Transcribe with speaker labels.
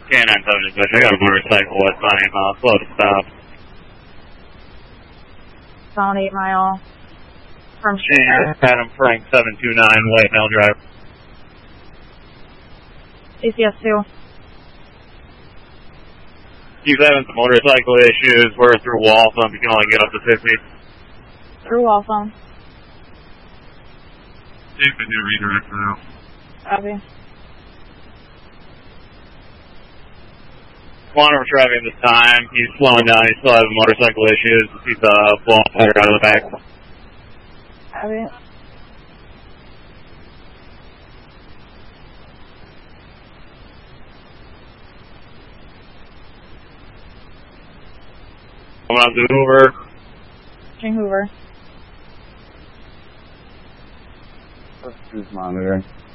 Speaker 1: K9 7 dispatch, I got a motorcycle west on slow to stop.
Speaker 2: Down 8 Mile. From
Speaker 1: Adam Frank 729, White Male Drive.
Speaker 2: ACS 2.
Speaker 1: He's having some motorcycle issues. We're through Waltham. You can only get up to 50.
Speaker 2: Through Waltham.
Speaker 1: See if I do redirect now.
Speaker 2: Copy.
Speaker 1: Quantum driving this time. He's slowing down. He still has motorcycle issues. He's blowing fire out of the back.
Speaker 2: Copy.
Speaker 1: Coming on to Hoover.
Speaker 2: King Hoover.
Speaker 3: Who's monitoring?